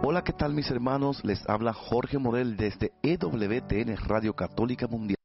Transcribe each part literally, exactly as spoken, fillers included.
Hola, ¿qué tal mis hermanos? Les habla Jorge Morel desde E W T N Radio Católica Mundial.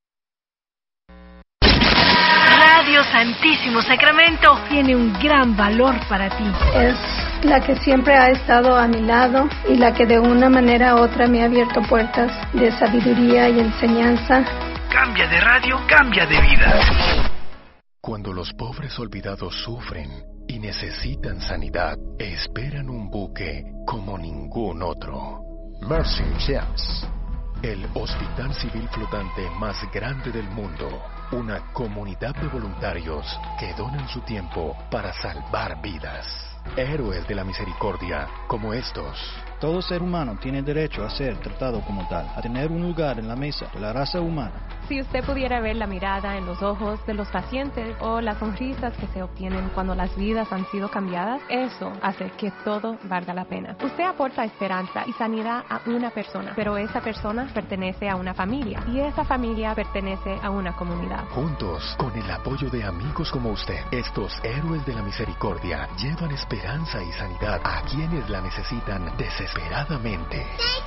Radio Santísimo Sacramento tiene un gran valor para ti. Es la que siempre ha estado a mi lado y la que de una manera u otra me ha abierto puertas de sabiduría y enseñanza. Cambia de radio, cambia de vida. Cuando los pobres olvidados sufren y necesitan sanidad, esperan un buque como ningún otro. Mercy Ships, el hospital civil flotante más grande del mundo. Una comunidad de voluntarios que donan su tiempo para salvar vidas. Héroes de la misericordia como estos. Todo ser humano tiene derecho a ser tratado como tal, a tener un lugar en la mesa de la raza humana. Si usted pudiera ver la mirada en los ojos de los pacientes o las sonrisas que se obtienen cuando las vidas han sido cambiadas, eso hace que todo valga la pena. Usted aporta esperanza y sanidad a una persona, pero esa persona pertenece a una familia y esa familia pertenece a una comunidad. Juntos, con el apoyo de amigos como usted, estos héroes de la misericordia llevan esperanza y sanidad a quienes la necesitan desesperadamente.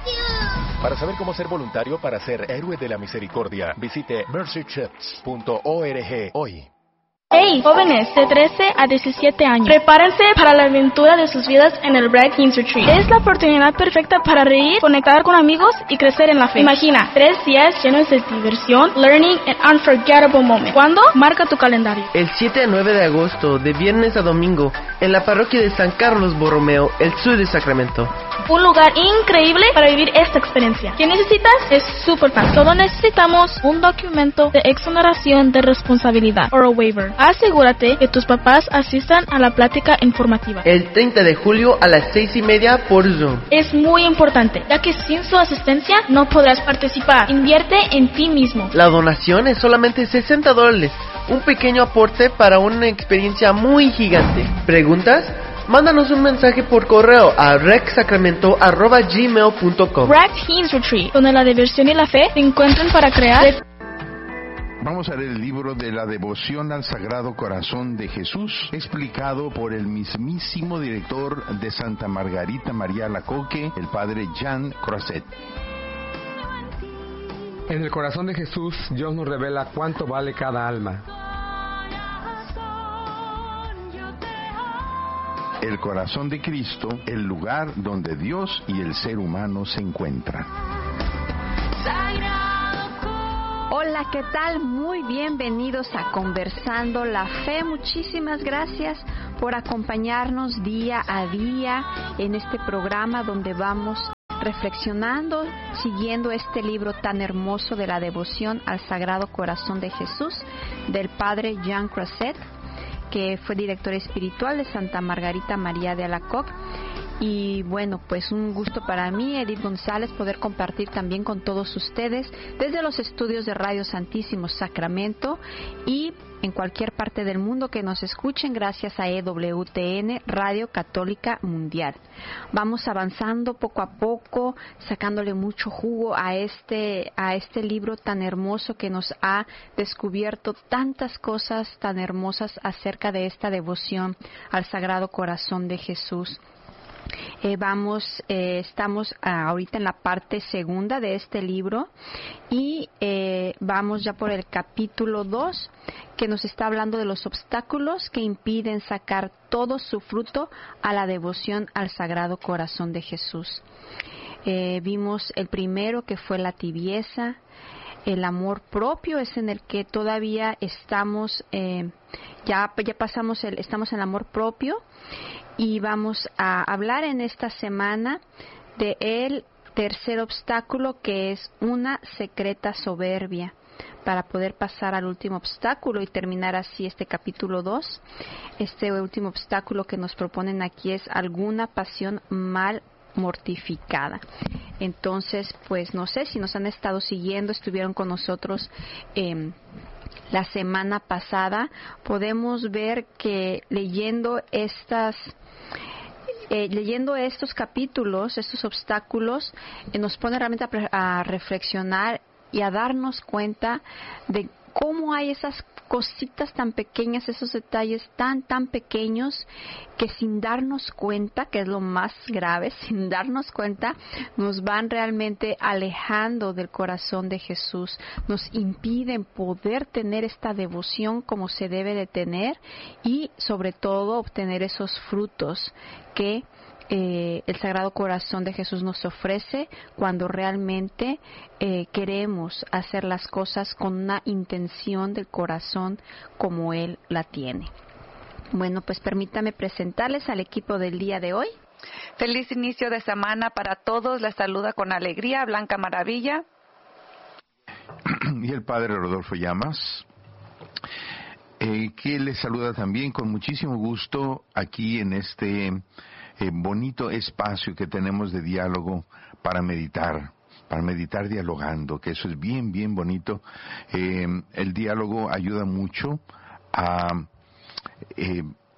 Para saber cómo ser voluntario para ser héroe de la misericordia, visite mercy chips punto org hoy. Hey, jóvenes de trece a diecisiete años, prepárense para la aventura de sus vidas en el Red Kings Retreat. Es la oportunidad perfecta para reír, conectar con amigos y crecer en la fe. Imagina tres días llenos de diversión, learning and unforgettable moments. ¿Cuándo? Marca tu calendario. El siete a nueve de agosto, de viernes a domingo, en la parroquia de San Carlos Borromeo, el sur de Sacramento. Un lugar increíble para vivir esta experiencia. ¿Qué necesitas? Es súper fácil. Solo necesitamos un documento de exoneración de responsabilidad, o waiver. Asegúrate que tus papás asistan a la plática informativa. El treinta de julio a las seis y media por Zoom. Es muy importante, ya que sin su asistencia no podrás participar. Invierte en ti mismo. La donación es solamente sesenta dólares. Un pequeño aporte para una experiencia muy gigante. ¿Preguntas? Mándanos un mensaje por correo a recsacramento arroba gmail punto com. Red Kings Retreat, donde la diversión y la fe se encuentran para crear. Vamos a leer el libro de la devoción al Sagrado Corazón de Jesús, explicado por el mismísimo director de Santa Margarita María Alacoque, el padre Jean Croisset. En el corazón de Jesús, Dios nos revela cuánto vale cada alma. El corazón de Cristo, el lugar donde Dios y el ser humano se encuentran. Hola, ¿qué tal? Muy bienvenidos a Conversando la Fe. Muchísimas gracias por acompañarnos día a día en este programa donde vamos reflexionando, siguiendo este libro tan hermoso de la devoción al Sagrado Corazón de Jesús del padre Jean Croisset, que fue director espiritual de Santa Margarita María de Alacoque. Y bueno, pues un gusto para mí, Edith González, poder compartir también con todos ustedes desde los estudios de Radio Santísimo Sacramento y en cualquier parte del mundo que nos escuchen gracias a E W T N Radio Católica Mundial. Vamos avanzando poco a poco, sacándole mucho jugo a este a este libro tan hermoso que nos ha descubierto tantas cosas tan hermosas acerca de esta devoción al Sagrado Corazón de Jesús. Eh, vamos, eh, estamos ah, ahorita en la parte segunda de este libro y eh, vamos ya por el capítulo dos, que nos está hablando de los obstáculos que impiden sacar todo su fruto a la devoción al Sagrado Corazón de Jesús. Eh, vimos el primero, que fue la tibieza. El amor propio es en el que todavía estamos, eh, ya, ya pasamos, el, estamos en el amor propio. Y vamos a hablar en esta semana de el tercer obstáculo, que es una secreta soberbia, para poder pasar al último obstáculo y terminar así este capítulo dos. Este último obstáculo que nos proponen aquí es alguna pasión mal mortificada. Entonces, pues no sé si nos han estado siguiendo, estuvieron con nosotros eh, la semana pasada, podemos ver que leyendo estas Eh, leyendo estos capítulos, estos obstáculos, eh, nos pone realmente a, a reflexionar y a darnos cuenta de cómo hay esas cositas tan pequeñas, esos detalles tan, tan pequeños que sin darnos cuenta, que es lo más grave, sin darnos cuenta, nos van realmente alejando del corazón de Jesús, nos impiden poder tener esta devoción como se debe de tener y sobre todo obtener esos frutos que Eh, el Sagrado Corazón de Jesús nos ofrece cuando realmente eh, queremos hacer las cosas con una intención del corazón como Él la tiene. Bueno, pues permítame presentarles al equipo del día de hoy. Feliz inicio de semana para todos. Les saluda con alegría Blanca Maravilla. Y el Padre Rodolfo Llamas, eh, que les saluda también con muchísimo gusto aquí en este Eh, bonito espacio que tenemos de diálogo para meditar, para meditar dialogando, que eso es bien, bien bonito. Eh, el diálogo ayuda mucho a eh,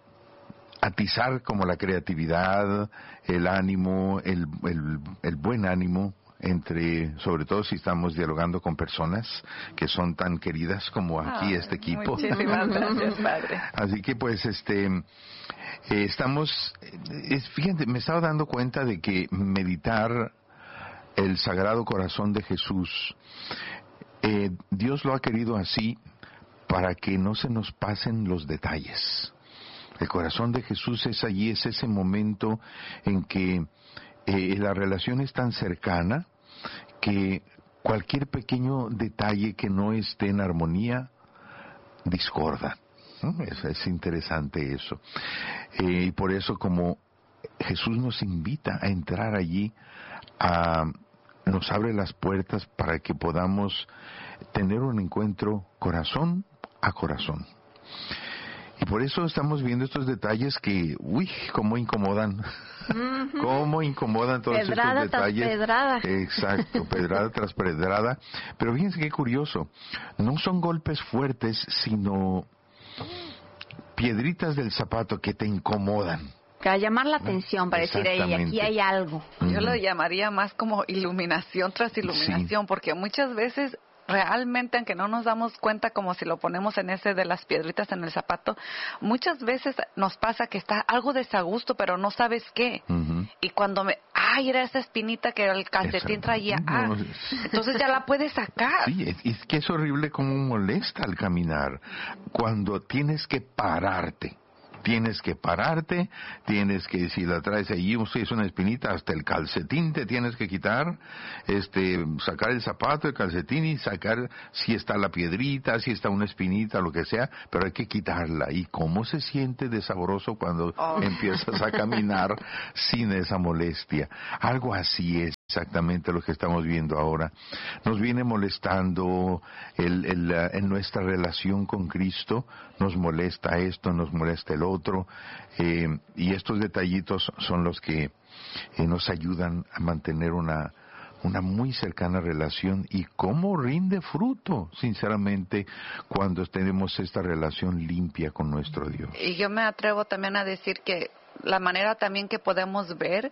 atizar como la creatividad, el ánimo, el, el, el buen ánimo, entre, sobre todo si estamos dialogando con personas que son tan queridas como aquí ah, este equipo. Muchísimas gracias, Padre. Así que pues este eh, estamos, es, fíjate, me estaba dando cuenta de que meditar el Sagrado Corazón de Jesús, eh, Dios lo ha querido así para que no se nos pasen los detalles. El corazón de Jesús es allí, es ese momento en que Eh, la relación es tan cercana que cualquier pequeño detalle que no esté en armonía discorda. ¿No? Es, es interesante eso. Eh, y por eso como Jesús nos invita a entrar allí, a, nos abre las puertas para que podamos tener un encuentro corazón a corazón. Y por eso estamos viendo estos detalles que, uy, cómo incomodan, uh-huh. cómo incomodan todos pedrada estos detalles. Pedrada. Exacto, pedrada tras pedrada. Pero fíjense qué curioso, no son golpes fuertes, sino piedritas del zapato que te incomodan. Para llamar la atención, para decir, hey, aquí hay algo. Uh-huh. Yo lo llamaría más como iluminación tras iluminación, sí. Porque muchas veces realmente, aunque no nos damos cuenta, como si lo ponemos en ese de las piedritas en el zapato, muchas veces nos pasa que está algo desagusto, pero no sabes qué. Uh-huh. Y cuando me, ay, era esa espinita que el calcetín traía, ah, no, entonces ya la puedes sacar. Sí, es, es que es horrible cómo molesta al caminar, cuando tienes que pararte. Tienes que pararte, tienes que, si la traes allí, es una espinita, hasta el calcetín te tienes que quitar, este, sacar el zapato, el calcetín y sacar si está la piedrita, si está una espinita, lo que sea, pero hay que quitarla. ¿Y cómo se siente de sabroso cuando oh. empiezas a caminar sin esa molestia? Algo así es exactamente lo que estamos viendo ahora. Nos viene molestando el, el, en nuestra relación con Cristo, nos molesta esto, nos molesta el otro, eh, y estos detallitos son los que eh, nos ayudan a mantener una una muy cercana relación. Y cómo rinde fruto, sinceramente, cuando tenemos esta relación limpia con nuestro Dios. Y yo me atrevo también a decir que la manera también que podemos ver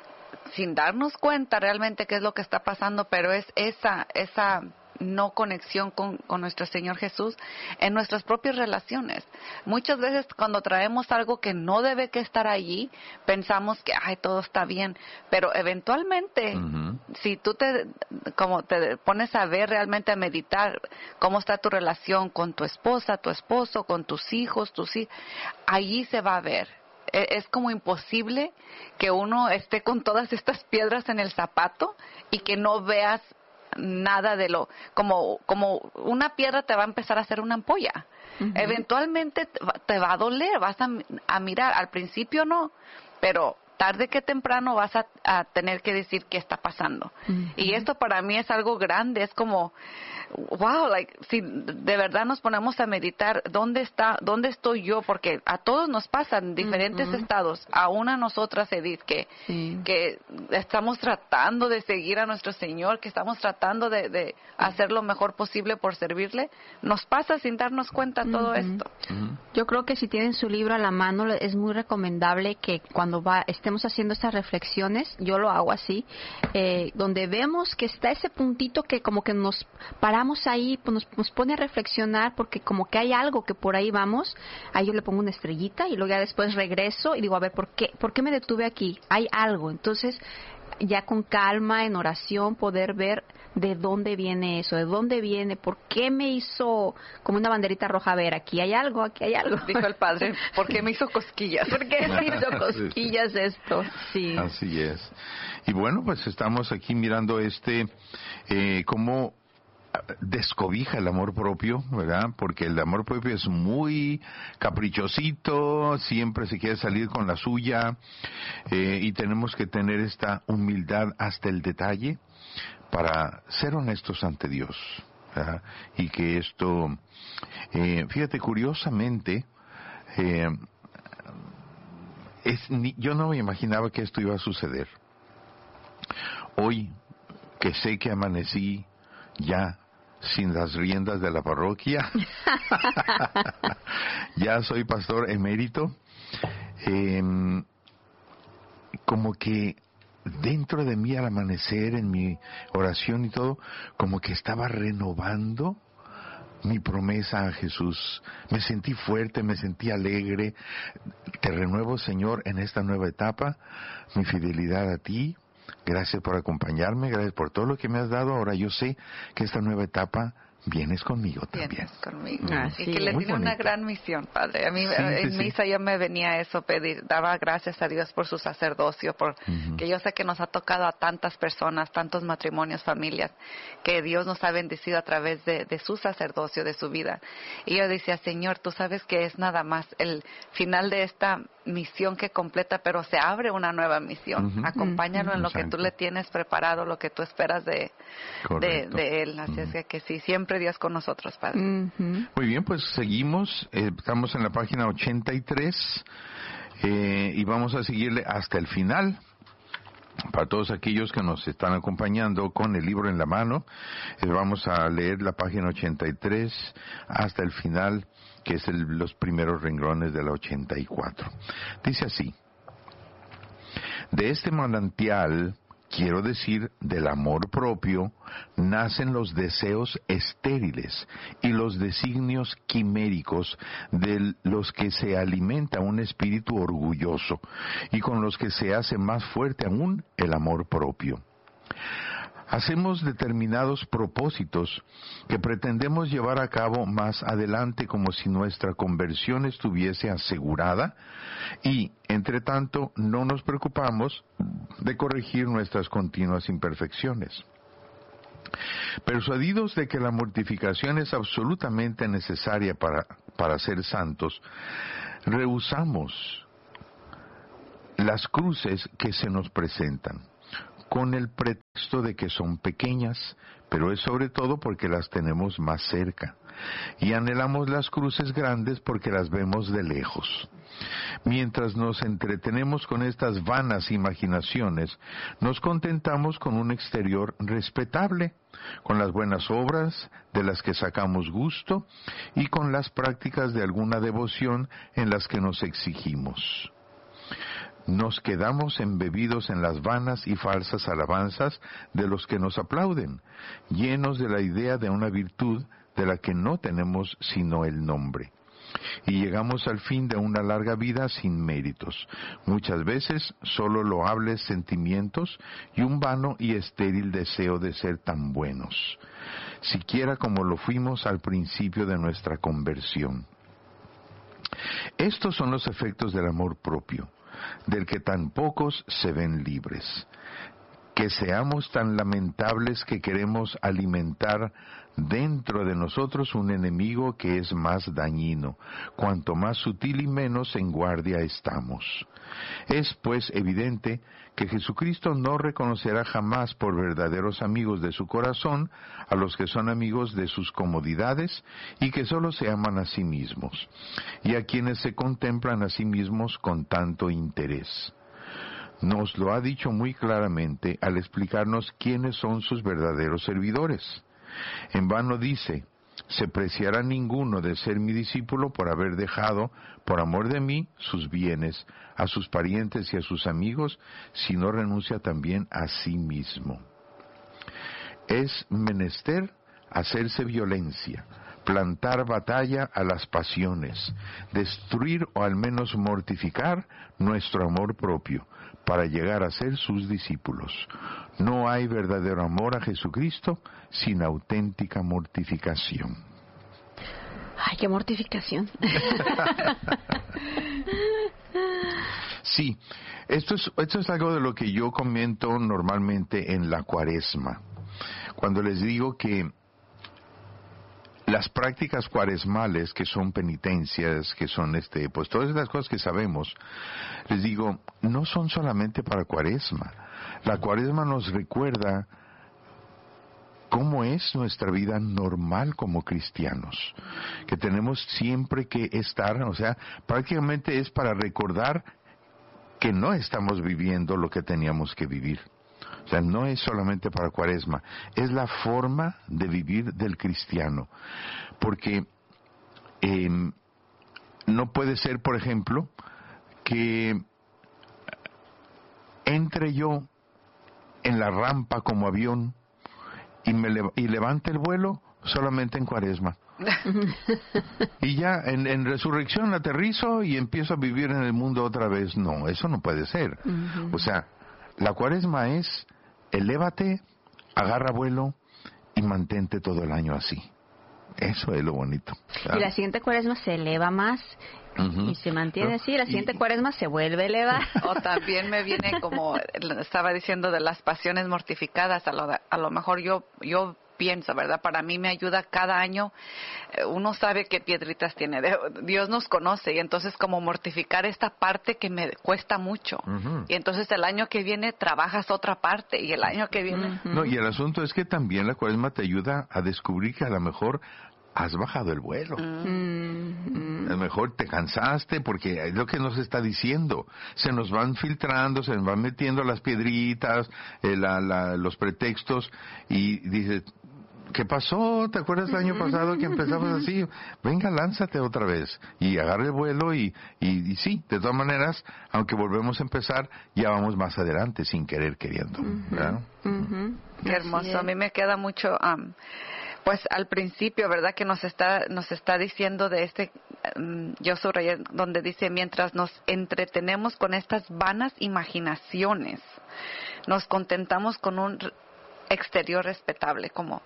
sin darnos cuenta realmente qué es lo que está pasando, pero es esa esa no conexión con, con nuestro Señor Jesús en nuestras propias relaciones. Muchas veces cuando traemos algo que no debe que estar allí, pensamos que ay, todo está bien, pero eventualmente uh-huh. si tú te como te pones a ver realmente, a meditar cómo está tu relación con tu esposa, tu esposo, con tus hijos, tus hijos, allí se va a ver. Es como imposible que uno esté con todas estas piedras en el zapato y que no veas nada de lo, como como una piedra te va a empezar a hacer una ampolla. Uh-huh. Eventualmente te va a doler, vas a, a mirar, al principio no, pero tarde que temprano vas a, a tener que decir qué está pasando. Uh-huh. Y esto para mí es algo grande, es como, wow, like, si de verdad nos ponemos a meditar, ¿dónde está, dónde estoy yo? Porque a todos nos pasan diferentes uh-huh. estados, aún a nosotras, Edith, que, sí. que estamos tratando de seguir a nuestro Señor, que estamos tratando de, de hacer lo mejor posible por servirle, nos pasa sin darnos cuenta uh-huh. todo esto. Uh-huh. Yo creo que si tienen su libro a la mano, es muy recomendable que cuando va, estemos haciendo estas reflexiones, yo lo hago así, eh, donde vemos que está ese puntito que como que nos paramos estamos ahí, pues nos, nos pone a reflexionar porque como que hay algo que por ahí vamos, ahí yo le pongo una estrellita y luego ya después regreso y digo, a ver, ¿por qué, por qué me detuve aquí? Hay algo. Entonces, ya con calma, en oración, poder ver de dónde viene eso, de dónde viene, por qué me hizo como una banderita roja, a ver, aquí hay algo, aquí hay algo. Dijo el padre, ¿por qué me hizo cosquillas? ¿Por qué me hizo cosquillas esto? Sí. Así es. Y bueno, pues estamos aquí mirando este, eh, cómo descobija el amor propio, ¿verdad? Porque el amor propio es muy caprichosito, siempre se quiere salir con la suya, eh, y tenemos que tener esta humildad hasta el detalle para ser honestos ante Dios, ¿verdad? Y que esto, eh, fíjate, curiosamente, eh, es, ni, yo no me imaginaba que esto iba a suceder. Hoy, que sé que amanecí ya sin las riendas de la parroquia, ya soy pastor emérito, eh, como que dentro de mí al amanecer, en mi oración y todo, como que estaba renovando mi promesa a Jesús. Me sentí fuerte, me sentí alegre. Te renuevo, Señor, en esta nueva etapa, mi fidelidad a ti. Gracias por acompañarme, gracias por todo lo que me has dado. Ahora yo sé que esta nueva etapa vienes conmigo también. Vienes conmigo. Ah, y sí, que le muy tiene una bonita. gran misión, Padre. A mí, Sí, en sí, misa sí. yo me venía eso pedir, daba gracias a Dios por su sacerdocio, por Ujú. que yo sé que nos ha tocado a tantas personas, tantos matrimonios, familias, que Dios nos ha bendecido a través de, de su sacerdocio, de su vida. Y yo decía, Señor, tú sabes que es nada más el final de esta misión que completa, pero se abre una nueva misión. Ujú. Acompáñalo en lo que Exacto. tú le tienes preparado, lo que tú esperas de, de, Correcto. de Él. Así es que, que sí, siempre Dios con nosotros, Padre. Ujú. Muy bien, pues seguimos, eh, estamos en la página ochenta y tres, eh, y vamos a seguirle hasta el final. Para todos aquellos que nos están acompañando con el libro en la mano, eh, vamos a leer la página ochenta y tres hasta el final, que es el, los primeros renglones de la ochenta y cuatro. Dice así: de este manantial, quiero decir, del amor propio, nacen los deseos estériles y los designios quiméricos de los que se alimenta un espíritu orgulloso y con los que se hace más fuerte aún el amor propio. Hacemos determinados propósitos que pretendemos llevar a cabo más adelante como si nuestra conversión estuviese asegurada y, entre tanto, no nos preocupamos de corregir nuestras continuas imperfecciones. Persuadidos de que la mortificación es absolutamente necesaria para, para ser santos, rehusamos las cruces que se nos presentan, con el pretexto de que son pequeñas, pero es sobre todo porque las tenemos más cerca, y anhelamos las cruces grandes porque las vemos de lejos. Mientras nos entretenemos con estas vanas imaginaciones, nos contentamos con un exterior respetable, con las buenas obras de las que sacamos gusto y con las prácticas de alguna devoción en las que nos exigimos. Nos quedamos embebidos en las vanas y falsas alabanzas de los que nos aplauden, llenos de la idea de una virtud de la que no tenemos sino el nombre. Y llegamos al fin de una larga vida sin méritos, muchas veces solo loables sentimientos y un vano y estéril deseo de ser tan buenos, siquiera como lo fuimos al principio de nuestra conversión. Estos son los efectos del amor propio, del que tan pocos se ven libres. Que seamos tan lamentables que queremos alimentar dentro de nosotros un enemigo que es más dañino, cuanto más sutil y menos en guardia estamos. Es pues evidente que Jesucristo no reconocerá jamás por verdaderos amigos de su corazón a los que son amigos de sus comodidades y que solo se aman a sí mismos, y a quienes se contemplan a sí mismos con tanto interés. Nos lo ha dicho muy claramente al explicarnos quiénes son sus verdaderos servidores. En vano dice: se preciará ninguno de ser mi discípulo por haber dejado, por amor de mí, sus bienes, a sus parientes y a sus amigos, si no renuncia también a sí mismo. Es menester hacerse violencia, plantar batalla a las pasiones, destruir o al menos mortificar nuestro amor propio para llegar a ser sus discípulos. No hay verdadero amor a Jesucristo sin auténtica mortificación. Ay, qué mortificación. Sí, esto es, esto es algo de lo que yo comento normalmente en la Cuaresma. Cuando les digo que las prácticas cuaresmales, que son penitencias, que son este, pues todas estas cosas que sabemos, les digo, no son solamente para Cuaresma. La Cuaresma nos recuerda cómo es nuestra vida normal como cristianos, que tenemos siempre que estar, o sea, prácticamente es para recordar que no estamos viviendo lo que teníamos que vivir. O sea, no es solamente para Cuaresma, es la forma de vivir del cristiano. Porque eh, no puede ser, por ejemplo, que entre yo en la rampa como avión y, me le- y levante el vuelo solamente en Cuaresma. Y ya en, en resurrección aterrizo y empiezo a vivir en el mundo otra vez. No, eso no puede ser. Ujú. O sea, la Cuaresma es elévate, agarra vuelo y mantente todo el año así. Eso es lo bonito. Y la siguiente Cuaresma se eleva más Ujú. y se mantiene ¿No? así. La siguiente Cuaresma se vuelve a elevar. O también me viene como estaba diciendo de las pasiones mortificadas. A lo, a lo mejor yo yo pienso, ¿verdad? Para mí me ayuda cada año. eh, Uno sabe qué piedritas tiene. de- Dios nos conoce y entonces como mortificar esta parte que me cuesta mucho. Ujú. Y entonces el año que viene trabajas otra parte y el año que viene... No, y el asunto es que también la Cuaresma te ayuda a descubrir que a lo mejor has bajado el vuelo. Mm, A lo mejor te cansaste porque es lo que nos está diciendo. Se nos van filtrando, se nos van metiendo las piedritas, eh, la, la, los pretextos y dices, ¿qué pasó? ¿Te acuerdas el año pasado que empezamos así? Venga, lánzate otra vez y agarra el vuelo y, y, y sí, de todas maneras, aunque volvemos a empezar, ya vamos más adelante sin querer queriendo. ¿Verdad? ujú. Qué Así hermoso. es. A mí me queda mucho, am, pues al principio, ¿verdad? Que nos está nos está diciendo de este, mm, yo subrayé donde dice, mientras nos entretenemos con estas vanas imaginaciones, nos contentamos con un r- exterior respetable, como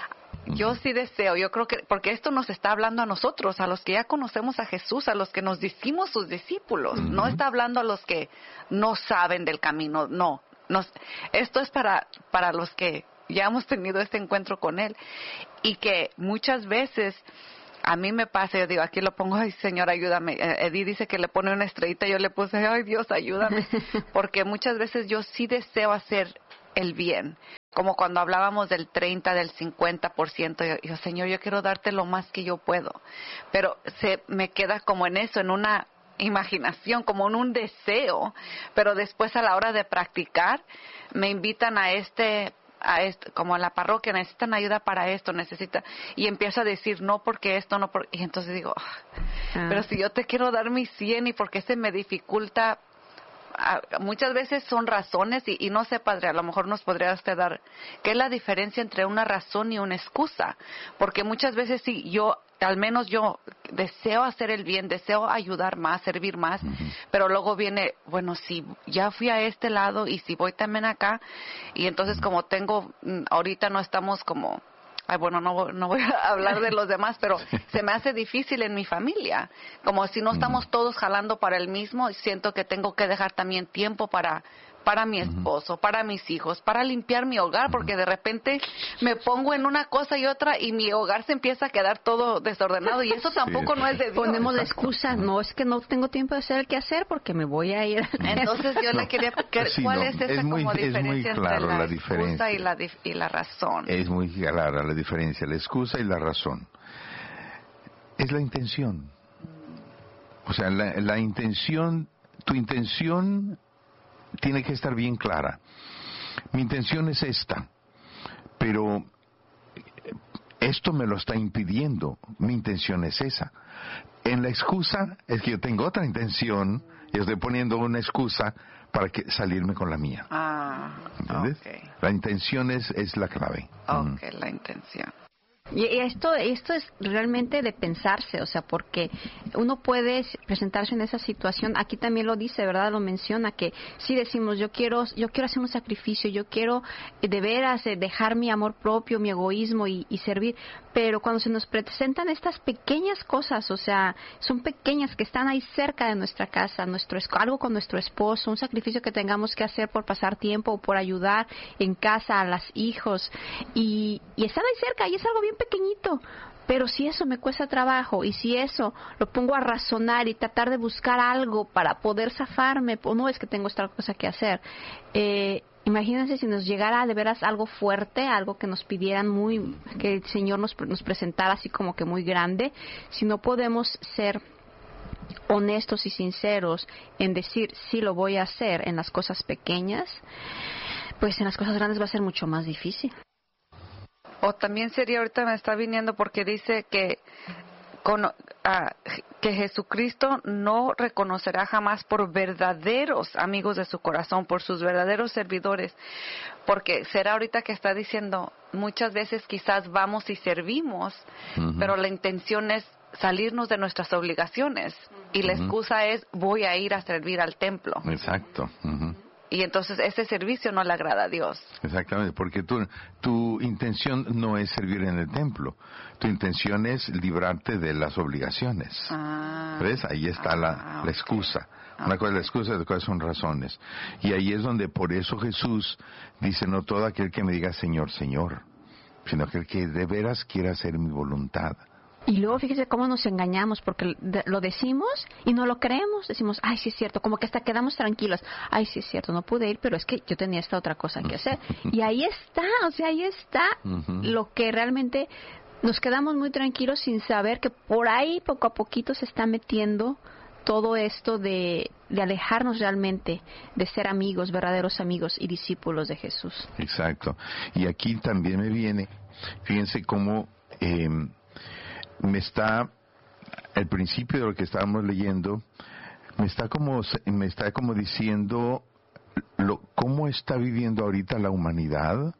yo sí deseo, yo creo que, porque esto nos está hablando a nosotros, a los que ya conocemos a Jesús, a los que nos decimos sus discípulos, no está hablando a los que no saben del camino, no, nos, esto es para, para los que ya hemos tenido este encuentro con Él, y que muchas veces a mí me pasa, yo digo, aquí lo pongo, ay Señor, ayúdame. Eh, Eddie dice que le pone una estrellita, yo le puse, ay Dios, ayúdame. Porque muchas veces yo sí deseo hacer el bien. Como cuando hablábamos del treinta, del cincuenta por ciento, yo, yo, Señor, yo quiero darte lo más que yo puedo. Pero se me queda como en eso, en una imaginación, como en un deseo. Pero después a la hora de practicar, me invitan a este... a esto, como a la parroquia, necesitan ayuda para esto, necesita, y empiezo a decir no porque esto, no porque, y entonces digo, ah, Ah. pero si yo te quiero dar mi cien y porque se me dificulta, ah, muchas veces son razones y, y no sé, padre, a lo mejor nos podría usted dar, ¿qué es la diferencia entre una razón y una excusa? Porque muchas veces sí, yo, al menos yo deseo hacer el bien, deseo ayudar más, servir más, pero luego viene, bueno, si ya fui a este lado y si voy también acá, y entonces como tengo, mm, ahorita no estamos como, ay, bueno, no, vo- no voy a hablar de los demás, pero se me hace difícil en mi familia, como si no estamos todos jalando para el mismo, siento que tengo que dejar también tiempo para para mi esposo, para mis hijos, para limpiar mi hogar, porque de repente me pongo en una cosa y otra y mi hogar se empieza a quedar todo desordenado y eso tampoco no es de Dios. Ponemos la excusa, no, es que no tengo tiempo de hacer el que hacer porque me voy a ir. Entonces yo le quería, que- Sí, ¿cuál no, es esa es muy- como es muy diferencia claro entre la, la excusa diferencia. y la, dif- y la razón? Es muy clara la diferencia, la excusa y la razón. Es la intención. O sea, la, la intención, tu intención tiene que estar bien clara. Mi intención es esta, pero esto me lo está impidiendo. Mi intención es esa. En la excusa es que yo tengo otra intención y estoy poniendo una excusa para que salirme con la mía. Ah, ¿Entiendes? ok, La intención es, es la clave. ok, la intención. Y esto, esto es realmente de pensarse, o sea, porque uno puede presentarse en esa situación. Aquí también lo dice, ¿verdad? Lo menciona, que si decimos, yo quiero, yo quiero hacer un sacrificio, yo quiero de veras dejar mi amor propio, mi egoísmo y, y servir, pero cuando se nos presentan estas pequeñas cosas, o sea, son pequeñas que están ahí cerca de nuestra casa, nuestro algo con nuestro esposo, un sacrificio que tengamos que hacer por pasar tiempo o por ayudar en casa a los hijos, y, y están ahí cerca, y es algo bien pequeñito, pero si eso me cuesta trabajo y si eso lo pongo a razonar y tratar de buscar algo para poder zafarme, o no, es que tengo esta cosa que hacer, eh, imagínense si nos llegara de veras algo fuerte, algo que nos pidieran muy, que el Señor nos, nos presentara así como que muy grande. Si no podemos ser honestos y sinceros en decir sí lo voy a hacer en las cosas pequeñas, pues en las cosas grandes va a ser mucho más difícil. O también sería, ahorita me está viniendo porque dice que con, uh, que Jesucristo no reconocerá jamás por verdaderos amigos de su corazón, por sus verdaderos servidores, porque será ahorita que está diciendo, muchas veces quizás vamos y servimos, uh-huh. pero la intención es salirnos de nuestras obligaciones, y la uh-huh. excusa es, voy a ir a servir al templo. Exacto. Uh-huh. Y entonces ese servicio no le agrada a Dios. Exactamente, porque tu, tu intención no es servir en el templo. Tu intención es librarte de las obligaciones. Ah, ¿Ves? Ahí está ah, la, la excusa. Okay. Una cosa es la excusa y otra cosa son razones. Y ahí es donde por eso Jesús dice, no todo aquel que me diga Señor, Señor, sino aquel que de veras quiera hacer mi voluntad. Y luego fíjese cómo nos engañamos, porque lo decimos y no lo creemos. Decimos, ay, sí es cierto, como que hasta quedamos tranquilos. Ay, sí es cierto, no pude ir, pero es que yo tenía esta otra cosa que hacer. Y ahí está, o sea, ahí está uh-huh. lo que realmente nos quedamos muy tranquilos sin saber que por ahí poco a poquito se está metiendo todo esto de, de alejarnos realmente de ser amigos, verdaderos amigos y discípulos de Jesús. Exacto. Y aquí también me viene, fíjense cómo... Eh, me está, el principio de lo que estábamos leyendo, me está como, me está como diciendo lo, cómo está viviendo ahorita la humanidad.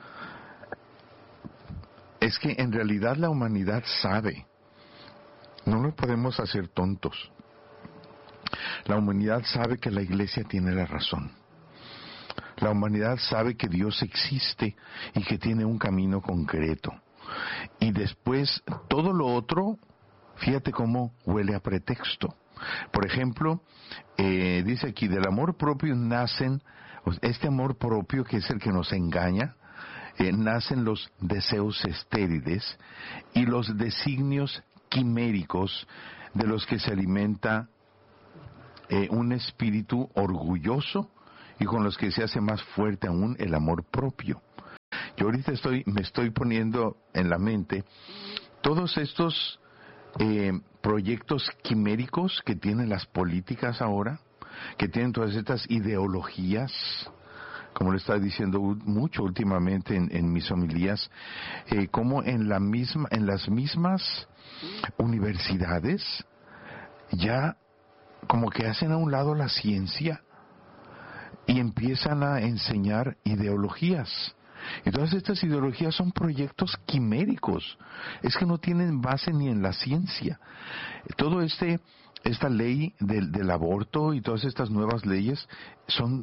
Es que en realidad la humanidad sabe, no lo podemos hacer tontos. La humanidad sabe que la iglesia tiene la razón. La humanidad sabe que Dios existe y que tiene un camino concreto. Y después, todo lo otro, fíjate cómo huele a pretexto. Por ejemplo, eh, dice aquí, del amor propio nacen, este amor propio que es el que nos engaña, eh, nacen los deseos estériles y los designios quiméricos de los que se alimenta eh, un espíritu orgulloso y con los que se hace más fuerte aún el amor propio. Yo ahorita estoy, me estoy poniendo en la mente todos estos eh, proyectos quiméricos que tienen las políticas ahora, que tienen todas estas ideologías, como le estaba diciendo mucho últimamente en, en mis homilías, eh, como en la misma, en las mismas universidades ya como que hacen a un lado la ciencia y empiezan a enseñar ideologías. Y todas estas ideologías son proyectos quiméricos, es que no tienen base ni en la ciencia. Todo este, esta ley del, del aborto y todas estas nuevas leyes son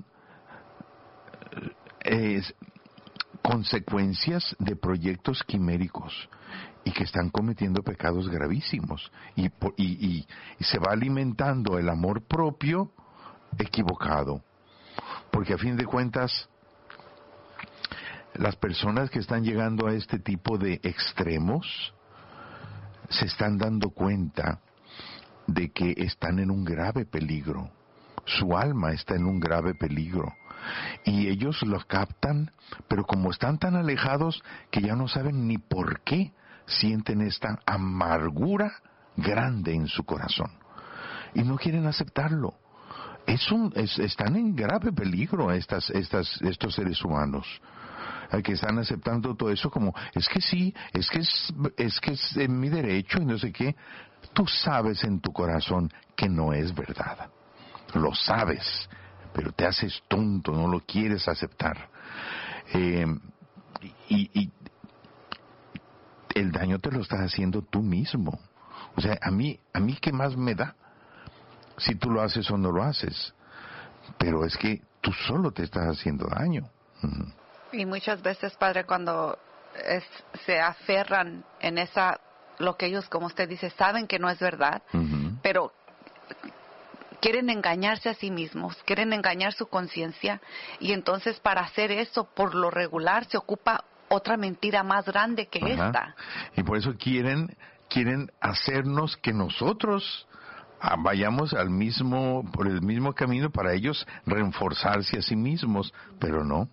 eh, consecuencias de proyectos quiméricos y que están cometiendo pecados gravísimos. Y, y, y, y se va alimentando el amor propio equivocado, porque a fin de cuentas las personas que están llegando a este tipo de extremos se están dando cuenta de que están en un grave peligro. Su alma está en un grave peligro. Y ellos lo captan, pero como están tan alejados que ya no saben ni por qué sienten esta amargura grande en su corazón. Y no quieren aceptarlo. Es un, es, están en grave peligro estas, estas, estos seres humanos, que están aceptando todo eso como, es que sí, es que es, es que es en mi derecho y no sé qué. Tú sabes en tu corazón que no es verdad. Lo sabes, pero te haces tonto, no lo quieres aceptar. Eh, y, y el daño te lo estás haciendo tú mismo. O sea, a mí, a mí ¿qué más me da si tú lo haces o no lo haces? Pero es que tú solo te estás haciendo daño. Uh-huh. Y muchas veces, padre, cuando es, se aferran en esa, lo que ellos, como usted dice, saben que no es verdad, uh-huh. pero quieren engañarse a sí mismos, quieren engañar su conciencia, y entonces para hacer eso, por lo regular, se ocupa otra mentira más grande que Ajá. esta. Y por eso quieren, quieren hacernos que nosotros vayamos al mismo, por el mismo camino para ellos reforzarse a sí mismos, pero no.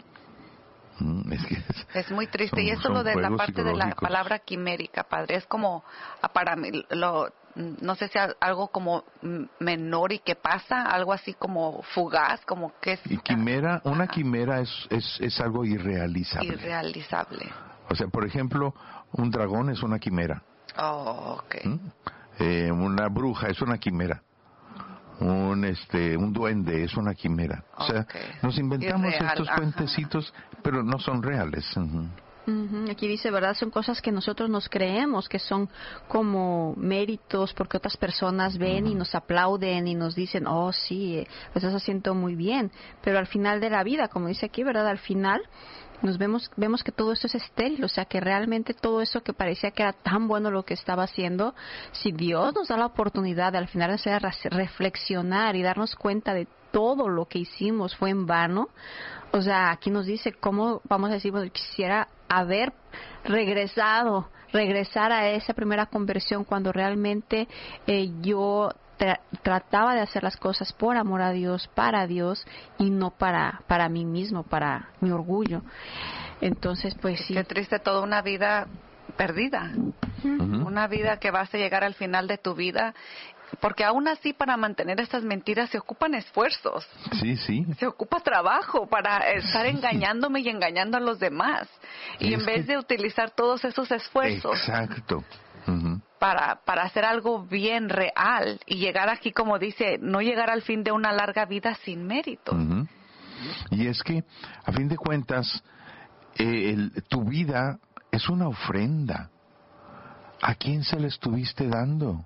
Es, que es, es muy triste, son, y eso es lo de la parte de la palabra quimérica, padre, es como, para mí, lo, no sé si algo como menor y que pasa, algo así como fugaz, como que es... Y quimera, una Ajá. quimera es, es, es algo irrealizable. Irrealizable. O sea, por ejemplo, un dragón es una quimera. Oh, ok. ¿Mm? Eh, una bruja es una quimera. Un este un duende es una quimera. O sea, okay. nos inventamos Irreal, estos ajá. cuentecitos, pero no son reales. Uh-huh. Uh-huh. Aquí dice, ¿verdad? Son cosas que nosotros nos creemos que son como méritos porque otras personas ven uh-huh. y nos aplauden y nos dicen, oh sí, pues eso siento muy bien. Pero al final de la vida, como dice aquí, ¿verdad? Al final nos vemos vemos que todo esto es estéril, o sea que realmente todo eso que parecía que era tan bueno lo que estaba haciendo, si Dios nos da la oportunidad de al final hacer reflexionar y darnos cuenta de todo lo que hicimos fue en vano, o sea, aquí nos dice cómo vamos a decir, bueno, quisiera haber regresado, regresar a esa primera conversión cuando realmente eh, yo Tra- trataba de hacer las cosas por amor a Dios, para Dios y no para para mí mismo, para mi orgullo. Entonces, pues sí. Qué triste, toda una vida perdida. Uh-huh. Una vida que vas a llegar al final de tu vida, porque aún así para mantener estas mentiras se ocupan esfuerzos. Sí, sí. Se ocupa trabajo para estar sí. engañándome y engañando a los demás. Y, y en vez que... de utilizar todos esos esfuerzos. Exacto. Uh-huh. Para, para hacer algo bien real y llegar aquí, como dice, no llegar al fin de una larga vida sin mérito. Uh-huh. Y es que, a fin de cuentas, eh, el, tu vida es una ofrenda. ¿A quién se la estuviste dando?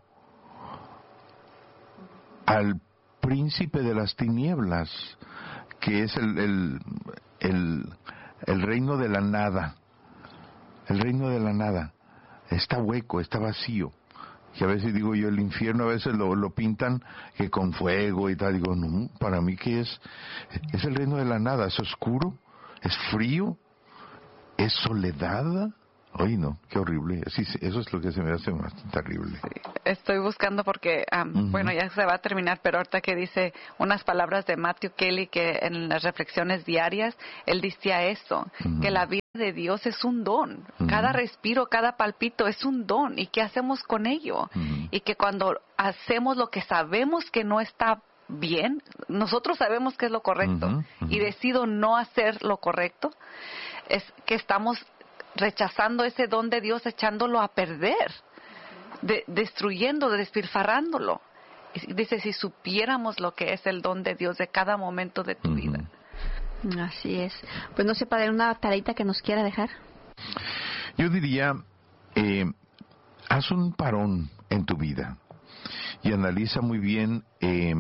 Al príncipe de las tinieblas, que es el, el, el, el reino de la nada. El reino de la nada. Está hueco, está vacío. Y a veces digo yo, el infierno a veces lo, lo pintan que con fuego y tal. Digo, no, para mí que es, es el reino de la nada, es oscuro, es frío, es soledad. Ay, no, qué horrible. Sí, eso es lo que se me hace más terrible. Sí, estoy buscando porque, um, uh-huh. bueno, ya se va a terminar, pero ahorita que dice unas palabras de Matthew Kelly que en las reflexiones diarias, él decía eso, uh-huh. que la vida de Dios es un don. Uh-huh. Cada respiro, cada palpito es un don. ¿Y qué hacemos con ello? Uh-huh. Y que cuando hacemos lo que sabemos que no está bien, nosotros sabemos que es lo correcto, uh-huh. Uh-huh. y decido no hacer lo correcto, es que estamos rechazando ese don de Dios, echándolo a perder, de, destruyendo, despilfarrándolo. Y dice, si supiéramos lo que es el don de Dios de cada momento de tu uh-huh. vida. Así es. Pues no sé, padre, una tareita que nos quiera dejar. Yo diría, eh, haz un parón en tu vida y analiza muy bien eh,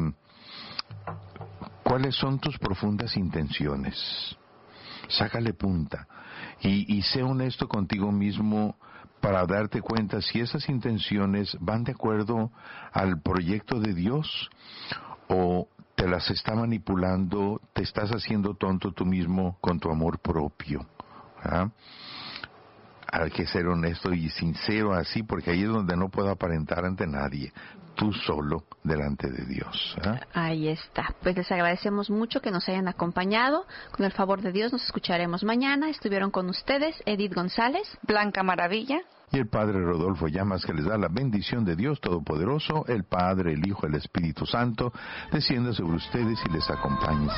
cuáles son tus profundas intenciones. Sácale punta y, y sé honesto contigo mismo para darte cuenta si esas intenciones van de acuerdo al proyecto de Dios o te las está manipulando, te estás haciendo tonto tú mismo con tu amor propio. ¿Ah? Hay que ser honesto y sincero así, porque ahí es donde no puedo aparentar ante nadie. Tú solo delante de Dios. ¿Eh? Ahí está. Pues les agradecemos mucho que nos hayan acompañado. Con el favor de Dios nos escucharemos mañana. Estuvieron con ustedes Edith González, Blanca Maravilla y el Padre Rodolfo Llamas, que les da la bendición de Dios Todopoderoso, el Padre, el Hijo, el Espíritu Santo, descienda sobre ustedes y les acompañe